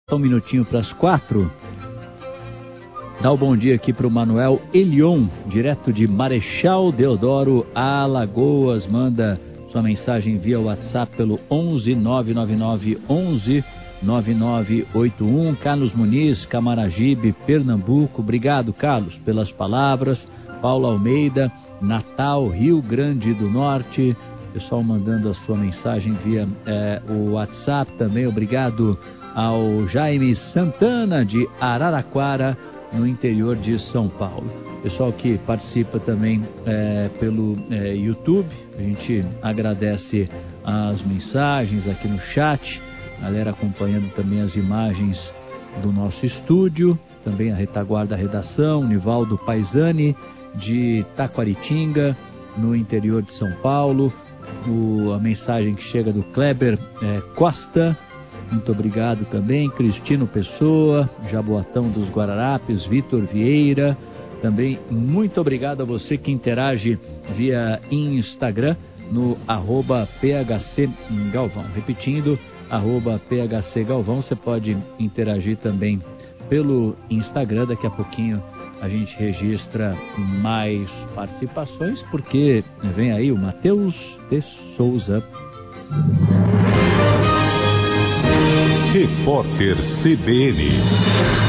Um minutinho para as 4. Dá o bom dia aqui para o Manuel Elion, direto de Marechal Deodoro, Alagoas. Manda sua mensagem via WhatsApp pelo 11 999 11 9981. Carlos Muniz, Camaragibe, Pernambuco. Obrigado, Carlos, pelas palavras. Paulo Almeida, Natal, Rio Grande do Norte. Pessoal mandando a sua mensagem via o WhatsApp também. Obrigado ao Jaime Santana, de Araraquara, no interior de São Paulo. Pessoal que participa também pelo YouTube, a gente agradece as mensagens aqui no chat, galera acompanhando também as imagens do nosso estúdio, também a retaguarda da redação, Nivaldo Paisani, de Taquaritinga, no interior de São Paulo, a mensagem que chega do Kleber Costa, muito obrigado também, Cristino Pessoa, Jaboatão dos Guararapes, Vitor Vieira, também muito obrigado a você que interage via Instagram no @PHCGalvão, repetindo, @PHCGalvão, você pode interagir também pelo Instagram, daqui a pouquinho a gente registra mais participações, porque vem aí o Matheus de Souza. Repórter CBN.